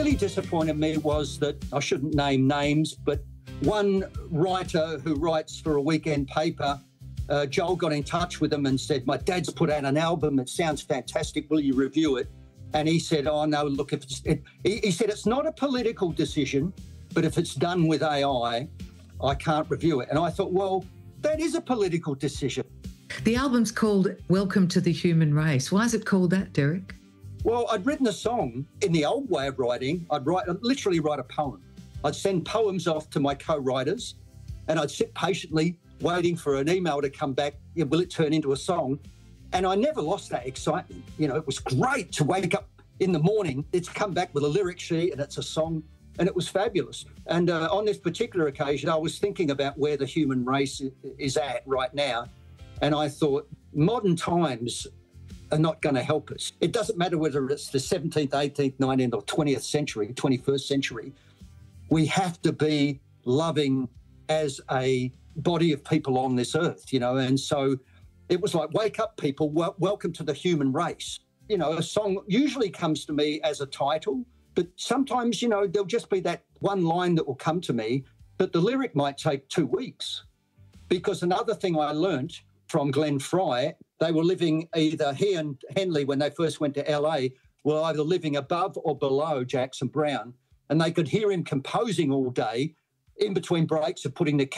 really disappointed me was that, I shouldn't name names, but one writer who writes for a weekend paper, Joel got in touch with him and said, my dad's put out an album, it sounds fantastic, will you review it? And he said, oh, no, look, he said, it's not a political decision, but if it's done with AI, I can't review it. And I thought, well, that is a political decision. The album's called Welcome to the Human Race. Why is it called that, Derek? Well, I'd written a song in the old way of writing. I'd literally write a poem. I'd send poems off to my co-writers and I'd sit patiently waiting for an email to come back. Will it turn into a song? And I never lost that excitement. You know, it was great to wake up in the morning. It's come back with a lyric sheet and it's a song, and it was fabulous. And on this particular occasion, I was thinking about where the human race is at right now. And I thought, modern times are not going to help us. It doesn't matter whether it's the 17th, 18th, 19th or 20th century, 21st century. We have to be loving as a body of people on this earth, you know. And so it was like, wake up, people, welcome to the human race. You know, a song usually comes to me as a title, but sometimes, you know, there'll just be that one line that will come to me, but the lyric might take 2 weeks. Because another thing I learnt from Glenn Fry, they were living he and Henley, when they first went to LA, were either living above or below Jackson Browne, and they could hear him composing all day in between breaks of putting the